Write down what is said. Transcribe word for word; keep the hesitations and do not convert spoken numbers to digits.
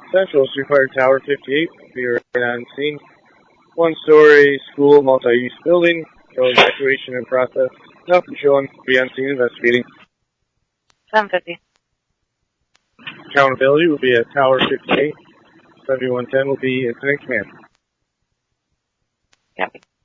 Central is required Tower fifty-eight. We are right on scene. One-story school multi-use building. No evacuation in process. No, patrol be on scene investigating. seven fifty. Accountability will be at Tower fifty-eight. seventy-one ten will be incident command. Copy.